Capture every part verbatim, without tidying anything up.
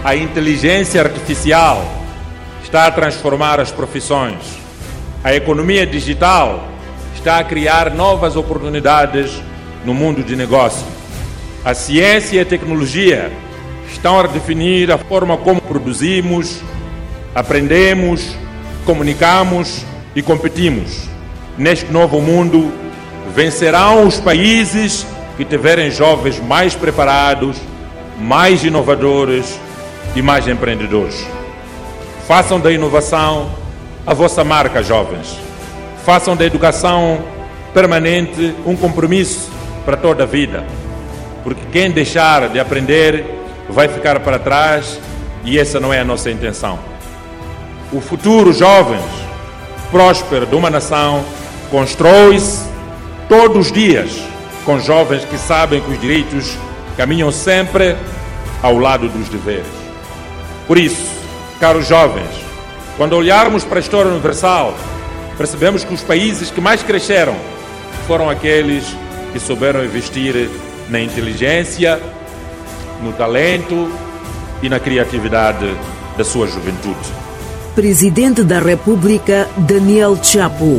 A inteligência artificial está a transformar as profissões. A economia digital está a criar novas oportunidades no mundo de negócio. A ciência e a tecnologia estão a definir a forma como produzimos, aprendemos, comunicamos e competimos. Neste novo mundo, vencerão os países que tiverem jovens mais preparados, mais inovadores e mais empreendedores. Façam da inovação a vossa marca, jovens. Façam da educação permanente um compromisso para toda a vida. Porque quem deixar de aprender vai ficar para trás e essa não é a nossa intenção. O futuro, jovens, próspero de uma nação constrói-se todos os dias com jovens que sabem que os direitos caminham sempre ao lado dos deveres. Por isso, caros jovens, quando olharmos para a história universal, percebemos que os países que mais cresceram foram aqueles que souberam investir na inteligência, no talento e na criatividade da sua juventude. Presidente da República, Daniel Chapo.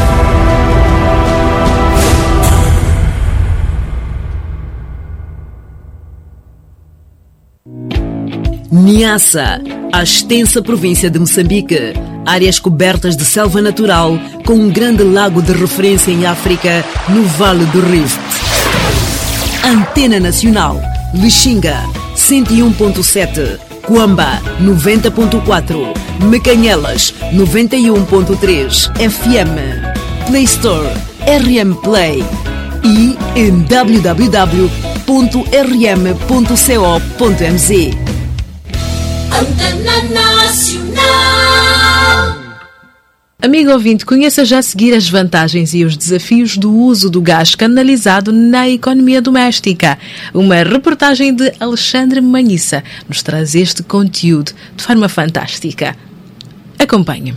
Niassa, a extensa província de Moçambique, áreas cobertas de selva natural com um grande lago de referência em África no Vale do Rift. Antena Nacional, Lixinga, cento e um ponto sete, Cuamba, noventa ponto quatro, Mecanhelas, noventa e um ponto três, F M, Play Store, R M Play e em w w w ponto r m ponto co ponto m z. Antena Nacional. Amigo ouvinte, conheça já a seguir as vantagens e os desafios do uso do gás canalizado na economia doméstica. Uma reportagem de Alexandre Manhissa nos traz este conteúdo de forma fantástica. Acompanhe-me.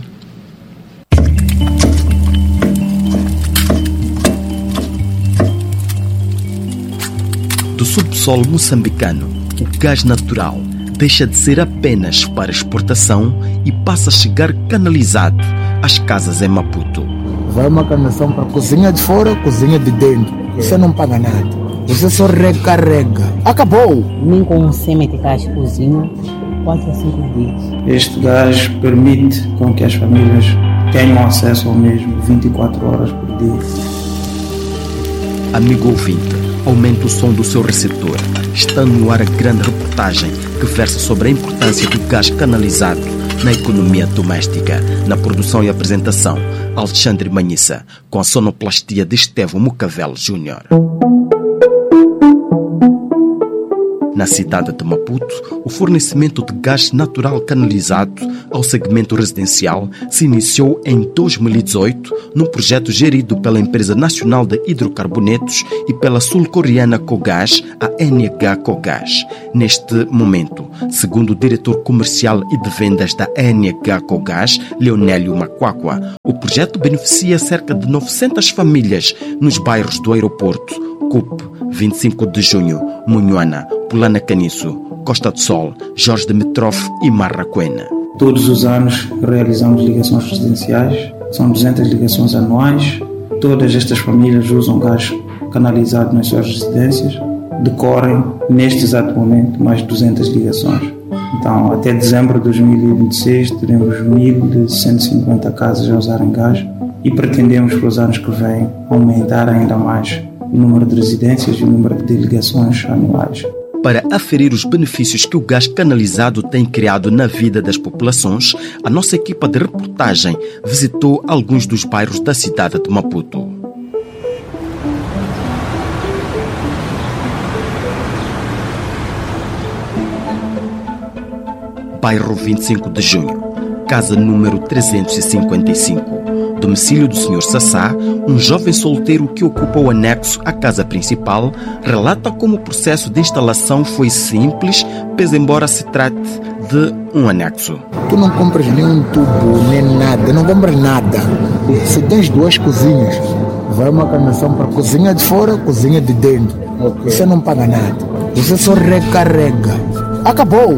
Do subsolo moçambicano, o gás natural deixa de ser apenas para exportação e passa a chegar canalizado às casas em Maputo. Vai uma canalização para cozinha de fora, cozinha de dentro. Você não paga nada. Você só recarrega. Acabou! Nem com um semi de gás cozinha, quatro a cinco dias. Este gás permite com que as famílias tenham acesso ao mesmo vinte e quatro horas por dia. Amigo ouvinte, aumente o som do seu receptor. Está no ar a grande reportagem que versa sobre a importância do gás canalizado na economia doméstica. Na produção e apresentação, Alexandre Manhissa, com a sonoplastia de Estevão Mucavel Júnior. Na cidade de Maputo, o fornecimento de gás natural canalizado ao segmento residencial se iniciou em dois mil e dezoito num projeto gerido pela Empresa Nacional de Hidrocarbonetos e pela sul-coreana Cogás, a N H Cogás. Neste momento, segundo o diretor comercial e de vendas da N H Cogás, Leonélio Macuacua, o projeto beneficia cerca de novecentas famílias nos bairros do aeroporto, Cup, vinte e cinco de junho, Munhuana, Pulana Caniço, Costa do Sol, Jorge de Metrof e Marraquena. Todos os anos realizamos ligações residenciais, são duzentas ligações anuais. Todas estas famílias usam gás canalizado nas suas residências. Decorrem, neste exato momento, mais de duzentas ligações. Então, até dezembro de dois mil e vinte e seis, teremos mil cento e cinquenta casas a usarem gás e pretendemos, para os anos que vêm, aumentar ainda mais o número de residências e o número de ligações anuais. Para aferir os benefícios que o gás canalizado tem criado na vida das populações, a nossa equipa de reportagem visitou alguns dos bairros da cidade de Maputo. Bairro vinte e cinco de junho, casa número trezentos e cinquenta e cinco. Domicílio do senhor Sassá, um jovem solteiro que ocupa o anexo à casa principal, relata como o processo de instalação foi simples, pese embora se trate de um anexo. Tu não compras nenhum tubo, nem nada, não compras nada. Se tens duas cozinhas, vai uma canalização para cozinha de fora, cozinha de dentro. Okay. Você não paga nada. Você só recarrega. Acabou!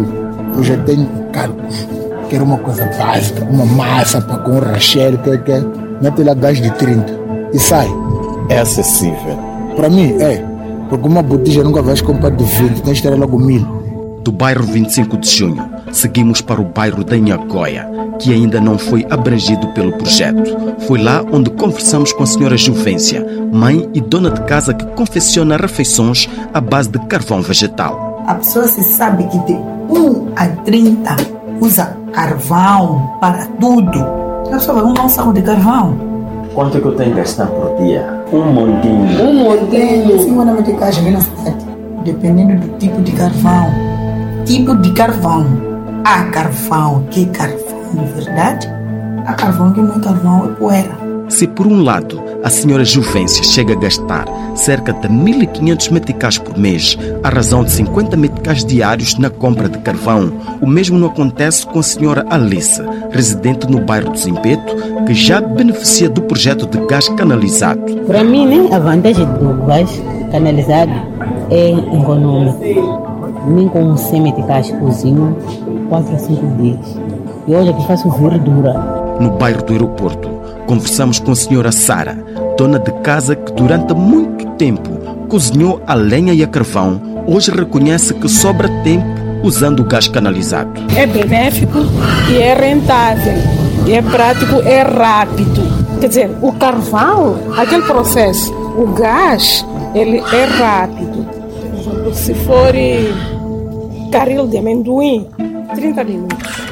eu já tenho cálculos. Quero uma coisa básica, uma massa para com um rachel, que que mete lá gás de trinta e sai. É acessível. Para mim, é. Porque uma botija nunca vais comprar de vinte, tens que ter logo mil. Do bairro vinte e cinco de junho, seguimos para o bairro da Inhagoia, que ainda não foi abrangido pelo projeto. Foi lá onde conversamos com a senhora Juvência, mãe e dona de casa que confecciona refeições à base de carvão vegetal. A pessoa se sabe que de um a trinta usa carvão para tudo. A pessoa vai usar um saco de carvão. Quanto é que eu tenho que gastar por dia? Um montinho. Um montinho. cinquenta meticais aqui na cidade. Dependendo do tipo de carvão. Tipo de carvão. Há carvão que é carvão de verdade. Há carvão que não é carvão, é poeira. Se por um lado a senhora Juvência chega a gastar cerca de mil e quinhentos meticais por mês, à razão de cinquenta meticais diários na compra de carvão, o mesmo não acontece com a senhora Alice, residente no bairro do Zimpeto, que já beneficia do projeto de gás canalizado. Para mim, né, a vantagem do gás canalizado é econômico. Nem com cem meticais cozinho quatro a cinco dias. E hoje é que faço verdura. No bairro do aeroporto, conversamos com a senhora Sara, dona de casa que durante muito tempo cozinhou a lenha e a carvão. Hoje reconhece que sobra tempo usando o gás canalizado. É benéfico e é rentável, é prático, é rápido. Quer dizer, o carvão, aquele processo, o gás, ele é rápido. Por exemplo, se for caril de amendoim, trinta minutos.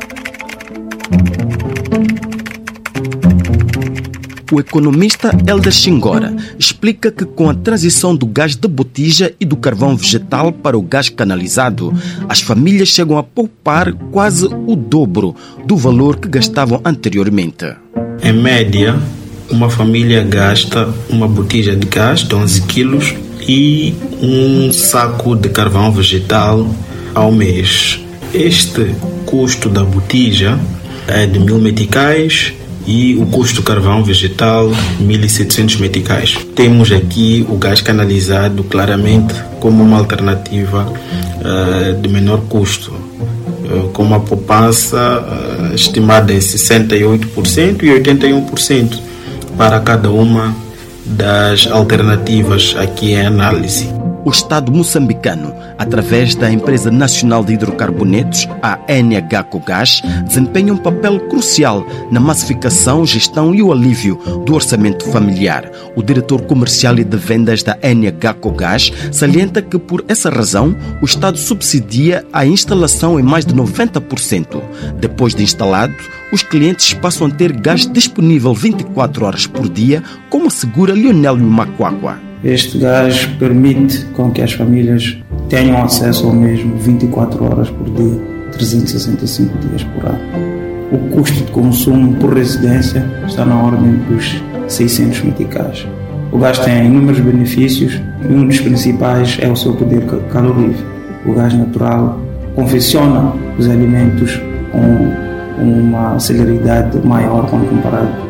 O economista Helder Xingora explica que com a transição do gás de botija e do carvão vegetal para o gás canalizado, as famílias chegam a poupar quase o dobro do valor que gastavam anteriormente. Em média, uma família gasta uma botija de gás de onze quilos e um saco de carvão vegetal ao mês. Este custo da botija é de mil meticais e o custo do carvão vegetal mil e setecentos meticais. Temos aqui o gás canalizado claramente como uma alternativa uh, de menor custo, uh, com uma poupança uh, estimada em sessenta e oito por cento e oitenta e um por cento para cada uma das alternativas aqui em análise. O Estado moçambicano, através da Empresa Nacional de Hidrocarbonetos, a N H Cogás, desempenha um papel crucial na massificação, gestão e o alívio do orçamento familiar. O diretor comercial e de vendas da N H Cogás salienta que, por essa razão, o Estado subsidia a instalação em mais de noventa por cento. Depois de instalado, os clientes passam a ter gás disponível vinte e quatro horas por dia, como assegura Leonélio Macuacua. Este gás permite com que as famílias tenham acesso ao mesmo vinte e quatro horas por dia, trezentos e sessenta e cinco dias por ano. O custo de consumo por residência está na ordem dos seiscentos meticais. O gás tem inúmeros benefícios e um dos principais é o seu poder calorífico. O gás natural confecciona os alimentos com uma celeridade maior quando comparado